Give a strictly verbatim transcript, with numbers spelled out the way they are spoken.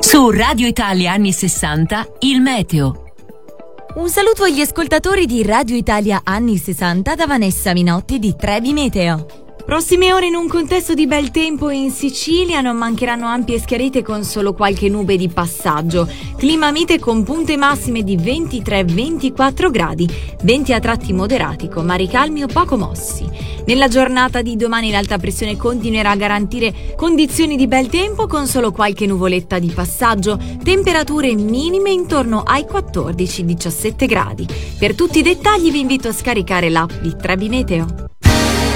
Su Radio Italia anni sessanta, il meteo. Un saluto agli ascoltatori di Radio Italia anni sessanta da Vanessa Minotti di Trebi Meteo. Prossime ore in un contesto di bel tempo in Sicilia non mancheranno ampie schiarite con solo qualche nube di passaggio. Clima mite con punte massime di ventitré ventiquattro gradi, venti a tratti moderati con mari calmi o poco mossi. Nella giornata di domani l'alta pressione continuerà a garantire condizioni di bel tempo con solo qualche nuvoletta di passaggio, temperature minime intorno ai quattordici diciassette gradi. Per tutti i dettagli vi invito a scaricare l'app di Trebi Meteo.